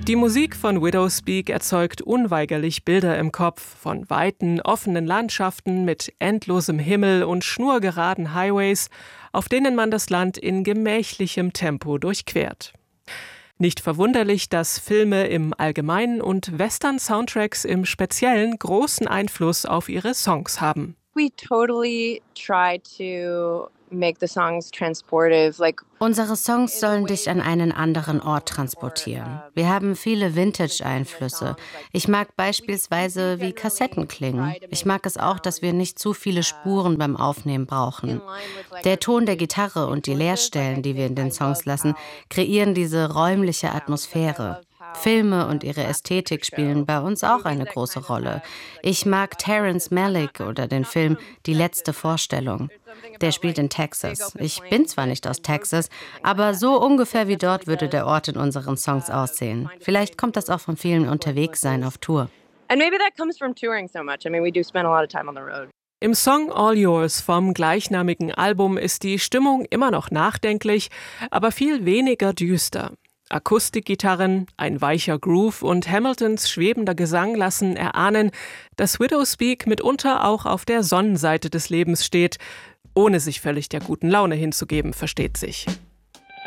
Die Musik von Widowspeak erzeugt unweigerlich Bilder im Kopf von weiten, offenen Landschaften mit endlosem Himmel und schnurgeraden Highways, auf denen man das Land in gemächlichem Tempo durchquert. Nicht verwunderlich, dass Filme im Allgemeinen und Western-Soundtracks im Speziellen großen Einfluss auf ihre Songs haben. We totally try to make the songs transportive, Unsere Songs sollen dich an einen anderen Ort transportieren. Wir haben viele Vintage-Einflüsse. Ich mag beispielsweise, wie Kassetten klingen. Ich mag es auch, dass wir nicht zu viele Spuren beim Aufnehmen brauchen. Der Ton der Gitarre und die Leerstellen, die wir in den Songs lassen, kreieren diese räumliche Atmosphäre. Filme und ihre Ästhetik spielen bei uns auch eine große Rolle. Ich mag Terrence Malick oder den Film Die letzte Vorstellung. Der spielt in Texas. Ich bin zwar nicht aus Texas, aber so ungefähr wie dort würde der Ort in unseren Songs aussehen. Vielleicht kommt das auch vom vielen Unterwegssein auf Tour. And maybe that comes from touring so much. I mean, we do spend a lot of time on the road. Im Song All Yours vom gleichnamigen Album ist die Stimmung immer noch nachdenklich, aber viel weniger düster. Akustikgitarren, ein weicher Groove und Hamiltons schwebender Gesang lassen erahnen, dass Widowspeak mitunter auch auf der Sonnenseite des Lebens steht, ohne sich völlig der guten Laune hinzugeben, versteht sich.